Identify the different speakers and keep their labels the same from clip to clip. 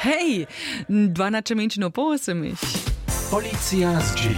Speaker 1: Hej, 12 minut po 8.
Speaker 2: Policja z G.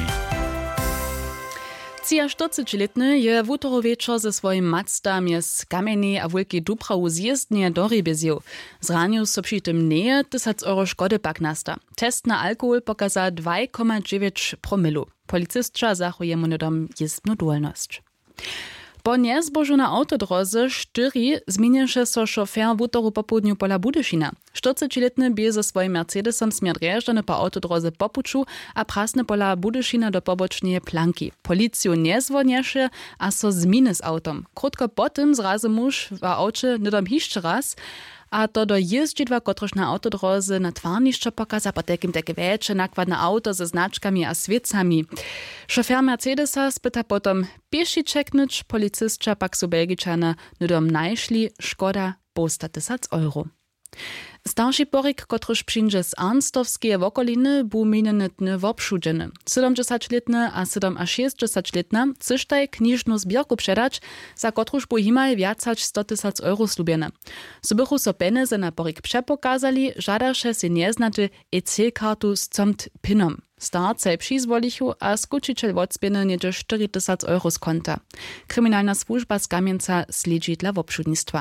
Speaker 1: 40-letny je w útorok wieczor ze swoim Mazda z Kamieni a Wielkiej Dubrawu zjezdnie do Rybezjew. Zranił so przy tym nie 1000 euro szkody pak nasta. Test na alkohol pokazał 2,9 promillu. Policystka zachuje mu nedom jezdnu dôlnosť. Po nezbožu na autodroze 4 zmieniše so šofér v útoru popoludniu pola Budyšina. 40-letny bie ze svojim Mercedesom smier rježdane po autodroze popuču a prasne pola Budyšina do pobočneje planki. Policiju nezvodnješe a so zminy z autom. Krótko potem zrazy muž v aucie nedom hišće raz, a to do jeździdła, kotrež na autodroze na twarnišće pokaza, po takim takie väčšie nakładne auto ze značkami a svecami. Šofér Mercedesa spyta potom pieši čeknič, policistča pak su Belgičana nedom najšli, škoda 100 000 euro. Starszy porik, kotryż przyjdzie z Arnstovskie wokoliny, był mininy dny wobszudzeny. 70-letny a 60-letna cysztaj kniżną zbierku przedać, za kotryż był himal więcać 100 000 euro slubiene. Zbychu so peneze na porik przepokazali, żadasze się nieznaty EC-kartu z comt pinom. Starcej przyzwolichu, a skučiteľ odspieny niedzie 4 000 euro z konta. Kryminalna służba z Kamieńca sledzi dla wobszudnictwa.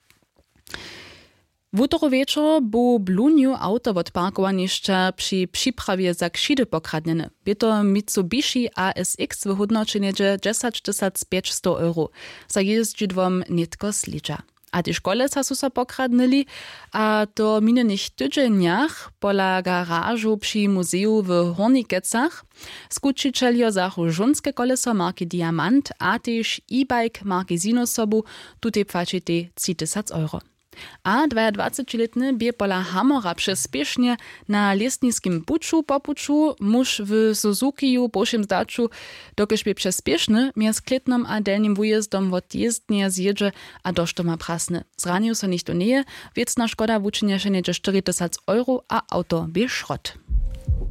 Speaker 1: W útorok wieczór był bluniu auto od parkowaniszcza przy przyprawie za krzydy pokradnene. By to Mitsubishi ASX w hodnoczeniu 10 500 euro. Za jeździdłom nitko slicza. A ty szkole su sa pokradnili, a to minionych tydzieniach pola garażu przy muzeum w Hornikecach skučiteľjo zachu žunske koleso marki Diamant a też e-bike marki Sinosobu tutej płaci 3 000 euro. A 22-letny bie pola Hamora przyspiesznie na lesniskim puczu popuczu, muż w Suzukiju poszym zdaczu, dokeż bie przyspieszny, między Klitnom a delnim wujezdom od jezdnie zjedzie a dosztoma prasny. Zranił so nicht do nieje, wiecna szkoda wuczynia się niedzie 4 000 euro, a auto bie szrot.